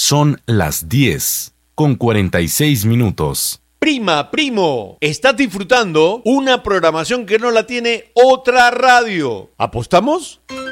Son las 10:46. Prima, primo, estás disfrutando una programación que no la tiene otra radio. ¿Apostamos?